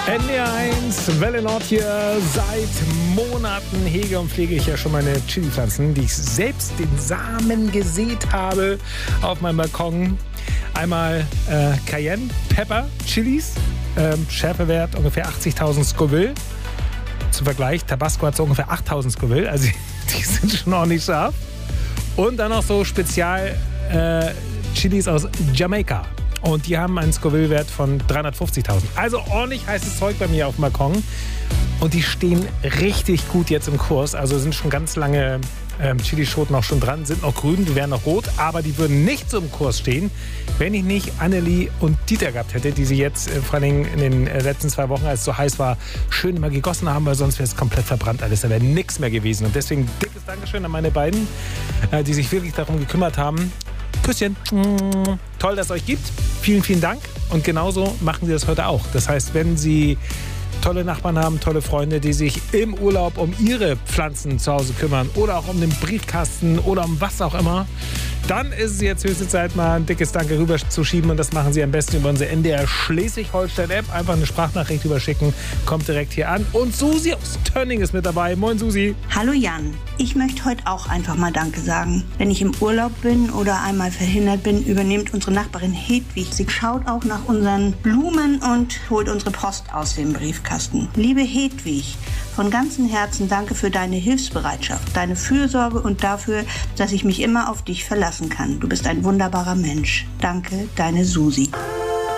NDR1, Welle Nord hier. Seit Monaten hege und pflege ich ja schon meine Chili-Pflanzen, die ich selbst den Samen gesät habe auf meinem Balkon. Einmal Cayenne, Pepper, Chilis, Schärfewert ungefähr 80.000 Scoville. Zum Vergleich, Tabasco hat so ungefähr 8.000 Scoville, also die sind schon ordentlich scharf. Und dann noch so Spezial Chilis aus Jamaika. Und die haben einen Scoville-Wert von 350.000. Also ordentlich heißes Zeug bei mir auf dem Balkon. Und die stehen richtig gut jetzt im Kurs. Also sind schon ganz lange Chilischoten auch schon dran, sind noch grün, die wären noch rot. Aber die würden nicht so im Kurs stehen, wenn ich nicht Annelie und Dieter gehabt hätte, die sie jetzt vor allem in den letzten 2 Wochen, als es so heiß war, schön immer gegossen haben, weil sonst wäre es komplett verbrannt alles. Da wäre nichts mehr gewesen. Und deswegen dickes Dankeschön an meine beiden, die sich wirklich darum gekümmert haben. Küsschen. Toll, dass es euch gibt. Vielen, vielen Dank. Und genauso machen Sie das heute auch. Das heißt, wenn Sie tolle Nachbarn haben, tolle Freunde, die sich im Urlaub um ihre Pflanzen zu Hause kümmern oder auch um den Briefkasten oder um was auch immer, dann ist es jetzt höchste Zeit, mal ein dickes Danke rüberzuschieben. Und das machen Sie am besten über unsere NDR Schleswig-Holstein-App. Einfach eine Sprachnachricht rüberschicken, kommt direkt hier an. Und Susi aus Tönning ist mit dabei. Moin, Susi. Hallo Jan, ich möchte heute auch einfach mal Danke sagen. Wenn ich im Urlaub bin oder einmal verhindert bin, übernimmt unsere Nachbarin Hedwig. Sie schaut auch nach unseren Blumen und holt unsere Post aus dem Briefkasten. Liebe Hedwig, von ganzem Herzen danke für deine Hilfsbereitschaft, deine Fürsorge und dafür, dass ich mich immer auf dich verlassen kann. Du bist ein wunderbarer Mensch. Danke, deine Susi.